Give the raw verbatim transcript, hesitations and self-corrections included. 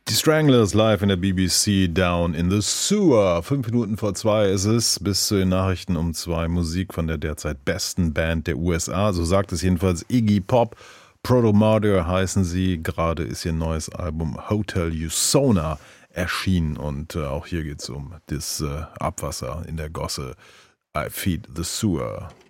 Die Stranglers live in der B B C Down in the Sewer. Fünf Minuten vor zwei ist es. Bis zu den Nachrichten um zwei. Musik von der derzeit besten Band der U S A. So sagt es jedenfalls Iggy Pop. Proto-Murder heißen sie. Gerade ist ihr neues Album Hotel Usona erschienen. Und äh, auch hier geht es um das äh, Abwasser in der Gosse. I feed the sewer.